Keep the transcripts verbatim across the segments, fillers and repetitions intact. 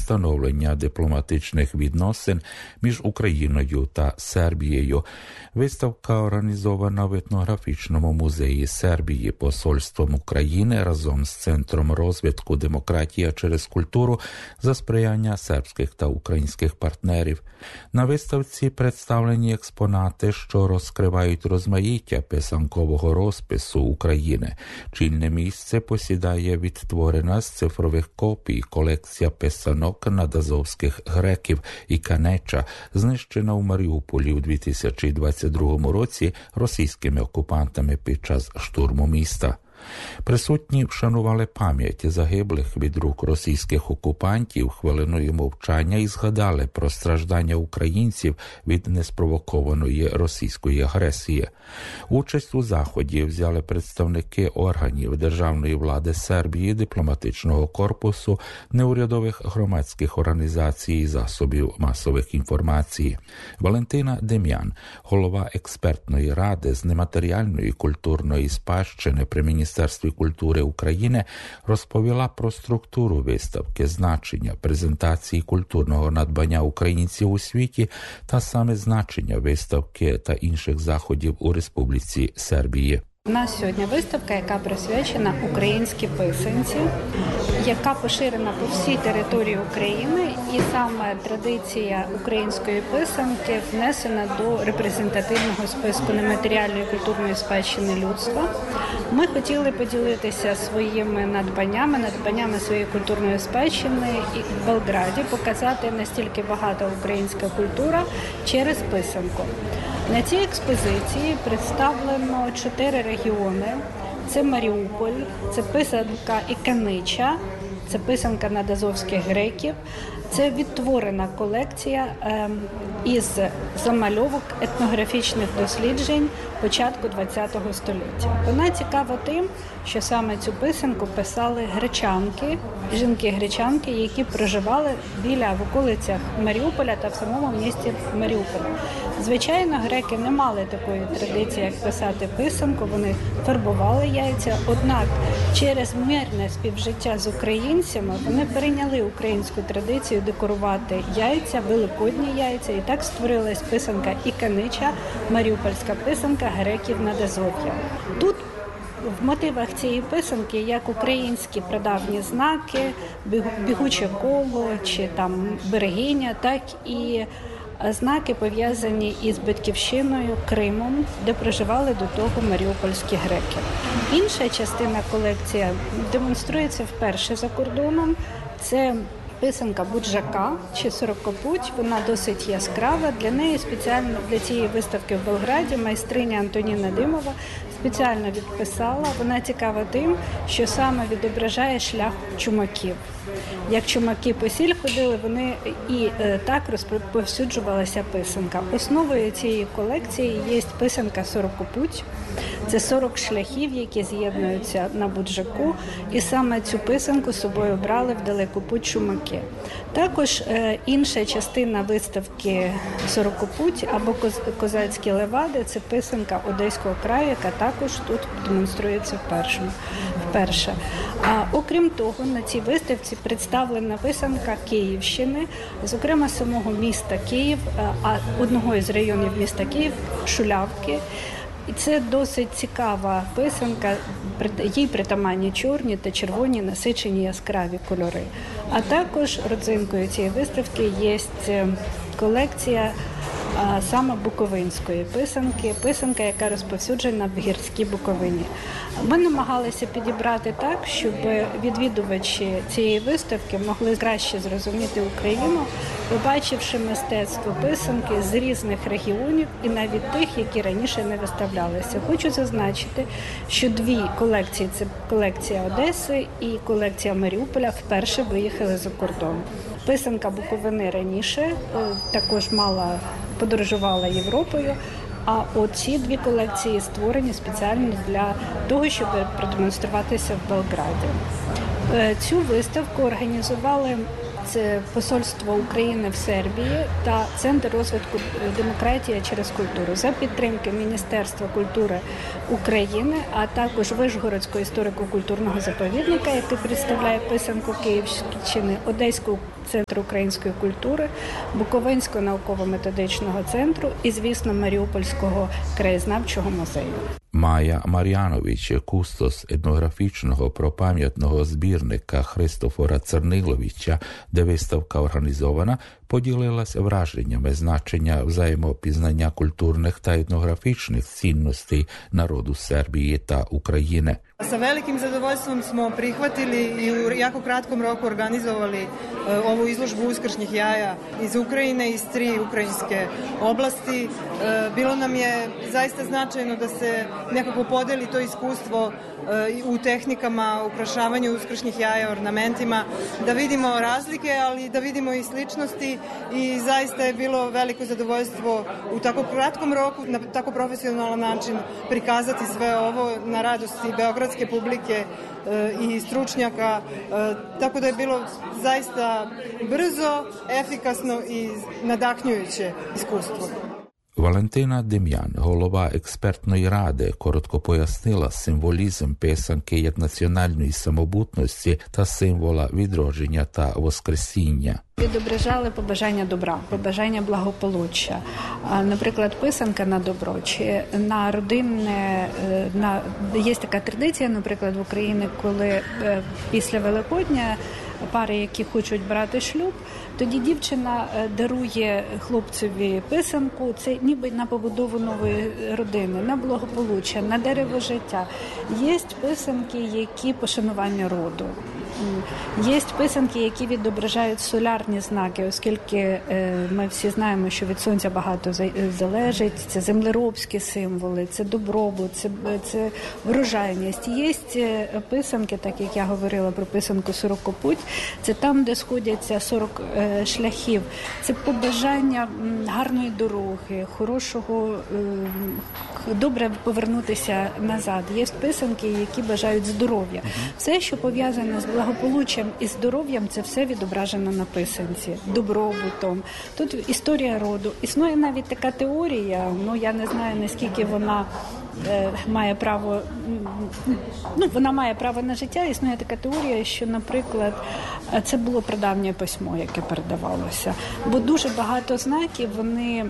встановлення дипломатичних відносин між Україною та Сербією. Виставка організована в етнографічному музеї Сербії посольством України разом з Центром розвитку демократія через культуру за сприяння сербських та українських партнерів. На виставці представлені експонати, що розкривають розмаїття писанкового розпису України. Чільне місце посідає відтворена з цифрових копій колекція писанок надазовських греків і канеча, знищена у Маріуполі у дві тисячі двадцять другому році російськими окупантами під час штурму міста. Присутні вшанували пам'ять загиблих від рук російських окупантів хвилиною мовчання і згадали про страждання українців від неспровокованої російської агресії. Участь у заході взяли представники органів державної влади Сербії, дипломатичного корпусу, неурядових громадських організацій і засобів масових інформації. Валентина Дем'ян, голова експертної ради з нематеріальної культурної спадщини при Міністерстві Міністерстві культури України, розповіла про структуру виставки, значення презентації культурного надбання українців у світі та саме значення виставки та інших заходів у Республіці Сербії. У нас сьогодні виставка, яка присвячена українській писанці, яка поширена по всій території України, і саме традиція української писанки внесена до репрезентативного списку нематеріальної культурної спадщини людства. Ми хотіли поділитися своїми надбаннями, надбаннями своєї культурної спадщини і в Белграді показати настільки багата українська культура через писанку. На цій експозиції представлено чотири регіони. Це Маріуполь, це писанка і канича, це писанка надазовських греків. Це відтворена колекція е, із замальовок етнографічних досліджень початку ХХ століття. Вона цікава тим, що саме цю писанку писали гречанки, жінки-гречанки, які проживали біля в околицях Маріуполя та в самому місті Маріуполя. Звичайно, греки не мали такої традиції, як писати писанку, вони фарбували яйця, однак через мирне співжиття з українцями вони перейняли українську традицію декорувати яйця, великодні яйця, і так створилась писанка і канича, маріупольська писанка греків Надазов'я. Тут в мотивах цієї писанки як українські прадавні знаки, бігуче коло чи там берегиня, так і знаки, пов'язані із батьківщиною Кримом, де проживали до того маріупольські греки. Інша частина колекції демонструється вперше за кордоном. Це писанка Буджака чи Сорокопуть, вона досить яскрава. Для неї спеціально для цієї виставки в Белграді майстриня Антоніна Димова спеціально відписала. Вона цікава тим, що саме відображає шлях чумаків. Як чумаки по сіль ходили, вони і е, так розповсюджувалася писанка. Основою цієї колекції є писанка Сорокопуть. Це сорок шляхів, які з'єднуються на Буджаку, і саме цю писанку з собою брали в далеку путь чумаки. Також е, інша частина виставки Сорокопуть або коз, козацькі левади – це писанка Одеського краю, яка також тут демонструється вперше. вперше. А окрім того, на цій виставці представлена писанка Київщини, зокрема самого міста Київ, а одного із районів міста Київ – Шулявки. І це досить цікава писанка, їй притаманні чорні та червоні насичені яскраві кольори. А також родзинкою цієї виставки є колекція а, саме буковинської писанки, писанка, яка розповсюджена в гірській Буковині. Ми намагалися підібрати так, щоб відвідувачі цієї виставки могли краще зрозуміти Україну, побачивши мистецтво писанки з різних регіонів і навіть тих, які раніше не виставлялися. Хочу зазначити, що дві колекції – це колекція Одеси і колекція Маріуполя – вперше виїхали за кордон. Писанка Буковини раніше також мала, подорожувала Європою, а оці дві колекції створені спеціально для того, щоб продемонструватися в Белграді. Цю виставку організували це посольство України в Сербії та Центр розвитку демократії через культуру за підтримки Міністерства культури України, а також Вишгородського історико-культурного заповідника, який представляє писанку Київщини, Одеського центру української культури, Буковинського науково-методичного центру і, звісно, Маріупольського краєзнавчого музею. Майя Мар'янович, кустос етнографічного пропам'ятного збірника Христофора Церниловича, де виставка організована, поділилась враженнями значення взаємопізнання культурних та етнографічних цінностей народу Сербії та України. Sa velikim zadovoljstvom smo prihvatili i u jako kratkom roku organizovali ovu izložbu uskršnjih jaja iz Ukrajine, iz tri ukrajinske oblasti. Bilo nam je zaista značajno da se nekako podeli to iskustvo u tehnikama ukrašavanja uskršnjih jaja, ornamentima, da vidimo razlike, ali da vidimo i sličnosti i zaista je bilo veliko zadovoljstvo u tako kratkom roku, na tako profesionalan način prikazati sve ovo na radosti beogradske publike i stručnjaka, tako da je bilo zaista brzo, efikasno i nadahnjujuće iskustvo. Валентина Дем'ян, голова експертної ради, коротко пояснила символізм писанки як національної самобутності та символа відродження та воскресіння. Відображали побажання добра, побажання благополуччя. Наприклад, писанка на добро чи на родинне, на є така традиція, наприклад, в Україні, коли після Великодня пари, які хочуть брати шлюб, тоді дівчина дарує хлопцеві писанку, це ніби на побудову нової родини, на благополуччя, на дерево життя. Є писанки, які пошанування роду. Є писанки, які відображають солярні знаки, оскільки ми всі знаємо, що від сонця багато залежить, це землеробські символи, це добробут, це, це врожайність. Є писанки, так як я говорила про писанку «Сорокопуть», це там, де сходяться сорок шляхів, це побажання гарної дороги, хорошого, добре повернутися назад. Є писанки, які бажають здоров'я. Все, що пов'язане з благополуччям і здоров'ям, це все відображено на писанці, добробутом. Тут історія роду. Існує навіть така теорія, ну я не знаю, наскільки вона е, має право, ну вона має право на життя. Існує така теорія, що, наприклад, це було прадавнє письмо, яке передавалося. Бо дуже багато знаків, вони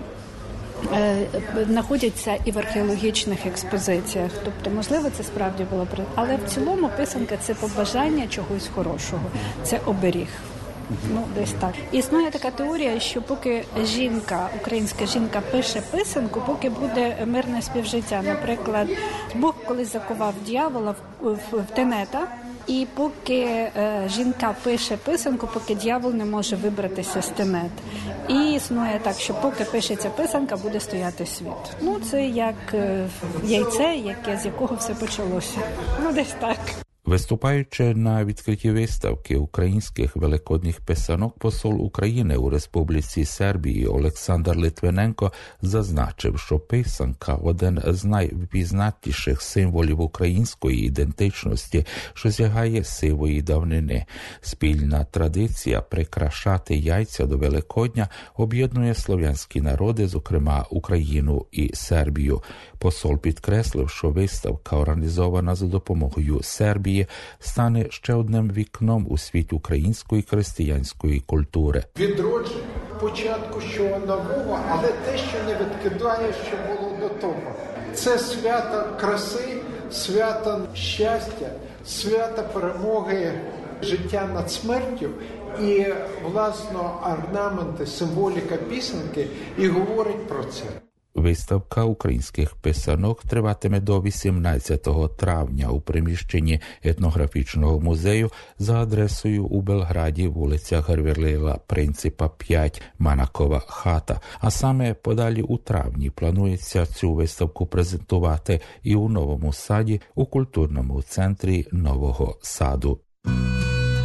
знаходяться і в археологічних експозиціях. Тобто, можливо, це справді було, але в цілому писанка – це побажання чогось хорошого, це оберіг. Ну, десь так. Існує така теорія, що поки жінка, українська жінка пише писанку, поки буде мирне співжиття. Наприклад, Бог колись закував дьявола в, в, в тенета, і поки е, жінка пише писанку, поки дьявол не може вибратися з тенет. І існує так, що поки пишеться писанка, буде стояти світ. Ну, це як е, яйце, яке, з якого все почалося. Ну, десь так. Виступаючи на відкритті виставки українських великодніх писанок, посол України у Республіці Сербії Олександр Литвиненко зазначив, що писанка – один з найвпізнатіших символів української ідентичності, що сягає сивої давнини. Спільна традиція прикрашати яйця до Великодня об'єднує слов'янські народи, зокрема Україну і Сербію. Посол підкреслив, що виставка, організована за допомогою Сербії, стане ще одним вікном у світ української християнської культури. Відродження початку чого нового, але те, що не відкидає, що було до того. Це свято краси, свято щастя, свято перемоги життя над смертю. І, власне, орнаменти, символіка пісеньки і говорить про це. Виставка українських писанок триватиме до вісімнадцятого травня у приміщенні етнографічного музею за адресою у Белграді, вулиця Гаврилила Принципа п'ять, Манакова хата. А саме подалі у травні планується цю виставку презентувати і у Новому Саді, у культурному центрі Нового Саду.